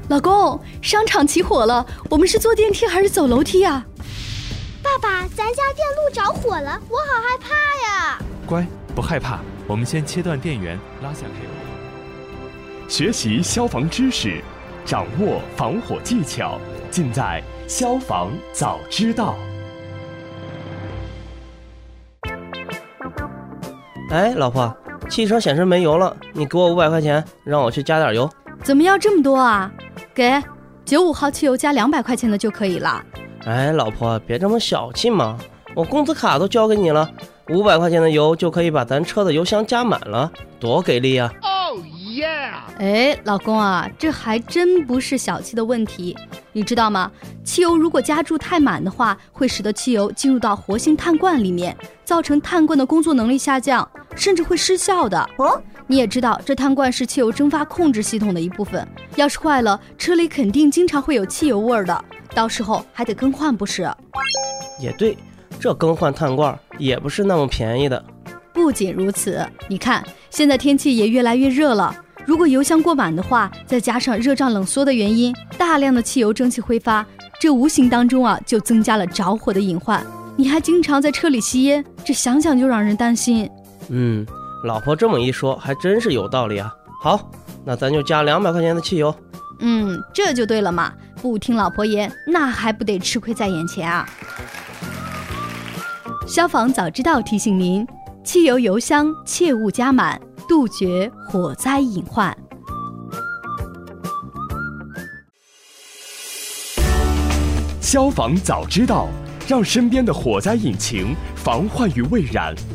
老公，商场起火了，我们是坐电梯还是走楼梯啊？ 爸爸，咱家电路着火了，我好害怕呀！ 乖，不害怕，我们先切断电源，拉下 cable。学习消防知识，掌握防火技巧，尽在消防早知道。 哎，老婆，汽车显示没油了，你给我500块钱，让我去加点油。 怎么要这么多啊？给，95号汽油加200块钱的就可以了。 哎，老婆，别这么小气嘛，我工资卡都交给你了，500块钱的油就可以把咱车的油箱加满了，多给力啊！ 哎，老公啊，这还真不是小气的问题，你知道吗？汽油如果加注太满的话，会使得汽油进入到活性碳罐里面，造成碳罐的工作能力下降，甚至会失效的。你也知道，这碳罐是汽油蒸发控制系统的一部分，要是坏了，车里肯定经常会有汽油味的，到时候还得更换不是？ 也对，这更换碳罐也不是那么便宜的。 不仅如此，你看现在天气也越来越热了，如果油箱过满的话，再加上热胀冷缩的原因，大量的汽油蒸汽挥发，这无形当中啊就增加了着火的隐患。你还经常在车里吸烟，这想想就让人担心。 老婆这么一说还真是有道理啊。好，那咱就加200块钱的汽油。 这就对了嘛，不听老婆言，那还不得吃亏在眼前啊。消防早知道提醒您，汽油油箱切勿加满，杜绝火灾隐患。 消防早知道，让身边的火灾引擎防患于未然。